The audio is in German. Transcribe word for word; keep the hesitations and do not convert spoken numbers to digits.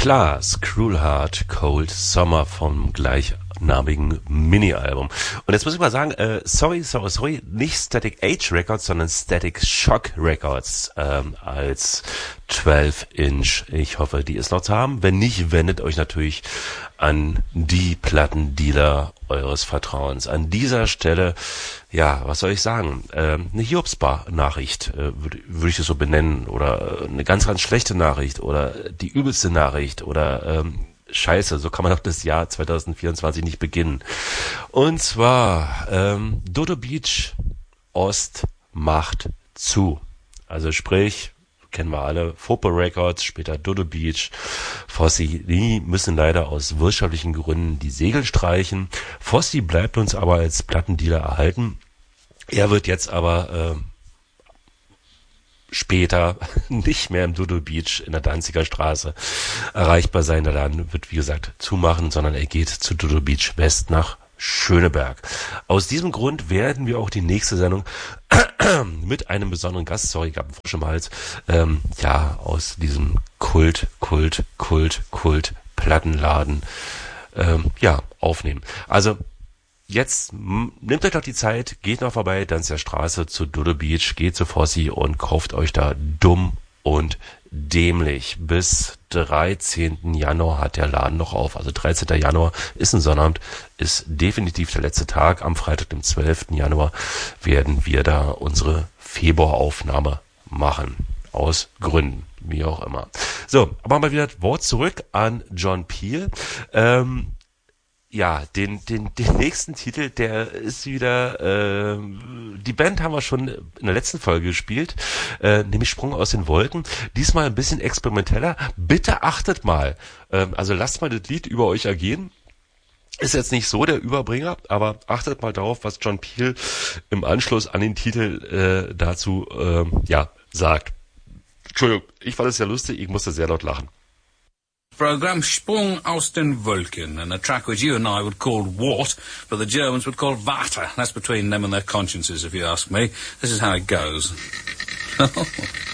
Class, Cruel Heart, Cold Summer vom gleichnamigen Mini-Album. Und jetzt muss ich mal sagen, äh, sorry, sorry, sorry, nicht Static Age Records, sondern Static Shock Records ähm, als zwölf Inch. Ich hoffe, die ist noch zu haben. Wenn nicht, wendet euch natürlich an die Plattendealer eures Vertrauens. An dieser Stelle, ja, was soll ich sagen, äh, eine Hiobsbar-Nachricht, äh, würde würd ich das so benennen, oder äh, eine ganz, ganz schlechte Nachricht, oder die übelste Nachricht, oder ähm, Scheiße, so kann man auch das Jahr zwanzig vierundzwanzig nicht beginnen. Und zwar, ähm, Dodo Beach Ost macht zu. Also sprich, kennen wir alle, Fopo Records, später Dodo Beach, Fossi, die müssen leider aus wirtschaftlichen Gründen die Segel streichen. Fossi bleibt uns aber als Plattendealer erhalten. Er wird jetzt aber äh, später nicht mehr im Dodo Beach in der Danziger Straße erreichbar sein. Dann wird, wie gesagt, zumachen, sondern er geht zu Dodo Beach West nach Schöneberg. Aus diesem Grund werden wir auch die nächste Sendung mit einem besonderen Gast, sorry, ich habe einen Frosch im Hals, ähm, ja, aus diesem Kult, Kult, Kult, Kult Plattenladen, ähm, ja, aufnehmen. Also, jetzt m- nehmt euch doch die Zeit, geht noch vorbei, Danziger Straße zu Dodo Beach, geht zu Fossi und kauft euch da dumm und dämlich. Bis dreizehnten Januar hat der Laden noch auf. Also dreizehnten Januar ist ein Sonnabend, ist definitiv der letzte Tag. Am Freitag, dem zwölften Januar, werden wir da unsere Februaraufnahme machen. Aus Gründen, wie auch immer. So, aber mal wieder das Wort zurück an John Peel. Ähm, Ja, den, den, den nächsten Titel, der ist wieder, äh, die Band haben wir schon in der letzten Folge gespielt, äh, nämlich Sprung aus den Wolken. Diesmal ein bisschen experimenteller. Bitte achtet mal, äh, also lasst mal das Lied über euch ergehen. Ist jetzt nicht so der Überbringer, aber achtet mal darauf, was John Peel im Anschluss an den Titel äh, dazu, äh, ja, sagt. Entschuldigung, ich fand es ja lustig, ich musste sehr laut lachen. Program Sprung aus den Wolken, and a track which you and I would call Wart, but the Germans would call Vater. That's between them and their consciences, if you ask me. This is how it goes.